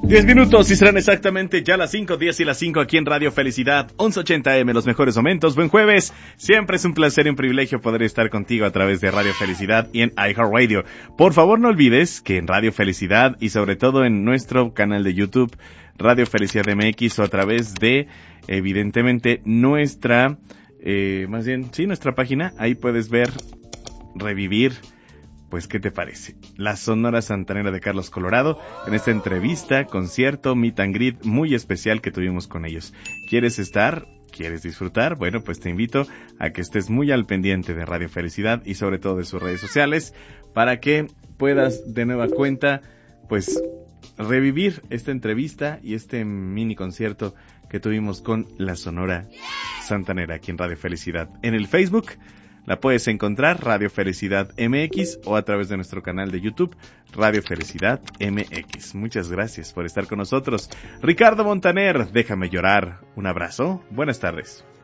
10 minutos y serán exactamente ya las 5:10 y las 5 aquí en Radio Felicidad, 1180 AM, los mejores momentos. Buen jueves, siempre es un placer y un privilegio poder estar contigo a través de Radio Felicidad y en iHeartRadio. Por favor, no olvides que en Radio Felicidad y sobre todo en nuestro canal de YouTube, Radio Felicidad MX, o a través de, evidentemente, nuestra página, ahí puedes ver, revivir. Pues, ¿qué te parece? La Sonora Santanera de Carlos Colorado, en esta entrevista, concierto, meet and greet muy especial que tuvimos con ellos. ¿Quieres estar? ¿Quieres disfrutar? Bueno, pues te invito a que estés muy al pendiente de Radio Felicidad y sobre todo de sus redes sociales para que puedas de nueva cuenta, pues, revivir esta entrevista y este mini concierto que tuvimos con la Sonora Santanera aquí en Radio Felicidad. En el Facebook la puedes encontrar, Radio Felicidad MX, o a través de nuestro canal de YouTube, Radio Felicidad MX. Muchas gracias por estar con nosotros. Ricardo Montaner, Déjame llorar. Un abrazo. Buenas tardes.